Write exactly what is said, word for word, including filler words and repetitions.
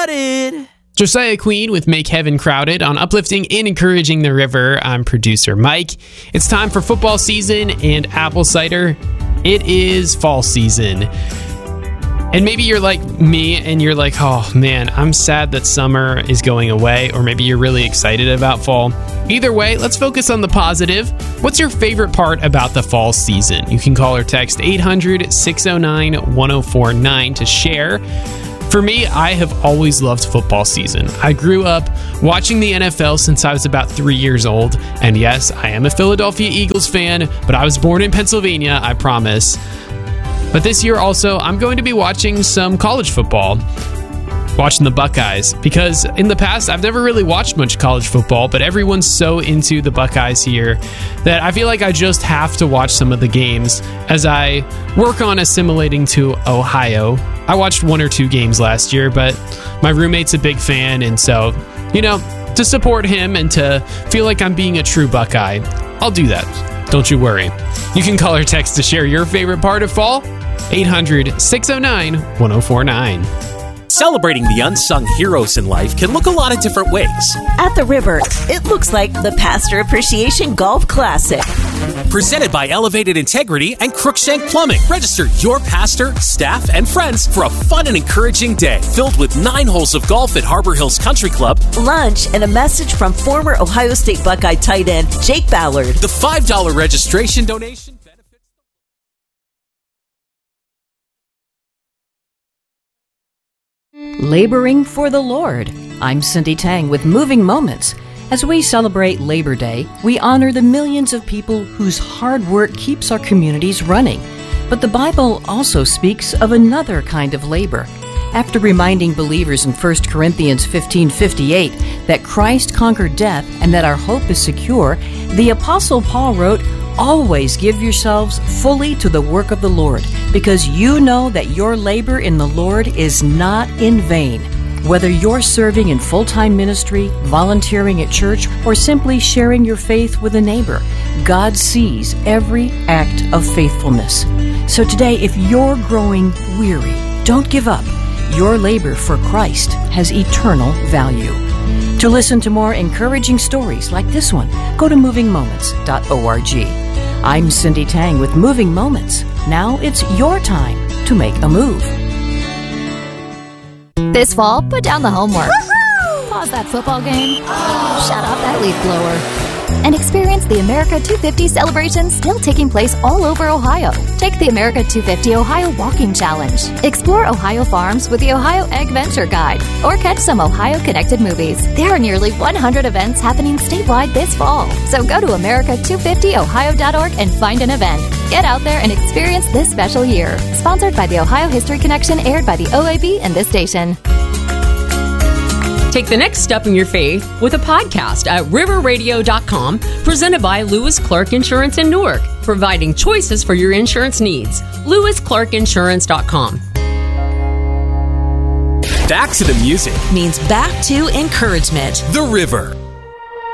Crowded. Josiah Queen with Make Heaven Crowded on Uplifting and Encouraging the River. I'm producer Mike. It's time for football season and apple cider. It is fall season. And maybe you're like me and you're like, oh man, I'm sad that summer is going away. Or maybe you're really excited about fall. Either way, let's focus on the positive. What's your favorite part about the fall season? You can call or text eight hundred, six oh nine, one oh four nine to share. For me, I have always loved football season. I grew up watching the N F L since I was about three years old. And yes, I am a Philadelphia Eagles fan, but I was born in Pennsylvania, I promise. But this year also, I'm going to be watching some college football. Watching the Buckeyes. Because in the past, I've never really watched much college football, but everyone's so into the Buckeyes here that I feel like I just have to watch some of the games as I work on assimilating to Ohio. I watched one or two games last year, but my roommate's a big fan, and so, you know, to support him and to feel like I'm being a true Buckeye, I'll do that. Don't you worry. You can call or text to share your favorite part of fall. eight hundred, six oh nine, one oh four nine. Celebrating the unsung heroes in life can look a lot of different ways. At the River, it looks like the Pastor Appreciation Golf Classic. Presented by Elevated Integrity and Crookshank Plumbing. Register your pastor, staff, and friends for a fun and encouraging day filled with nine holes of golf at Harbor Hills Country Club, lunch, and a message from former Ohio State Buckeye tight end Jake Ballard. The five dollars registration donation. Laboring for the Lord. I'm Cindy Tang with Moving Moments. As we celebrate Labor Day, we honor the millions of people whose hard work keeps our communities running. But the Bible also speaks of another kind of labor. After reminding believers in First Corinthians fifteen fifty-eight that Christ conquered death and that our hope is secure, the Apostle Paul wrote, "Always give yourselves fully to the work of the Lord, because you know that your labor in the Lord is not in vain." Whether you're serving in full-time ministry, volunteering at church, or simply sharing your faith with a neighbor, God sees every act of faithfulness. So today, if you're growing weary, don't give up. Your labor for Christ has eternal value. To listen to more encouraging stories like this one, go to moving moments dot org. I'm Cindy Tang with Moving Moments. Now it's your time to make a move. This fall, put down the homework. Woo-hoo! Pause that football game. Oh. Shut off that leaf blower. And experience the America two fifty celebration still taking place all over Ohio. Take the America two fifty Ohio Walking Challenge. Explore Ohio farms with the Ohio Egg Venture Guide. Or catch some Ohio-connected movies. There are nearly one hundred events happening statewide this fall. So go to America two fifty ohio dot org and find an event. Get out there and experience this special year. Sponsored by the Ohio History Connection, aired by the O A B and this station. Take the next step in your faith with a podcast at river radio dot com, presented by Lewis Clark Insurance in Newark, providing choices for your insurance needs. lewis clark insurance dot com. Back to the music means back to encouragement. The River.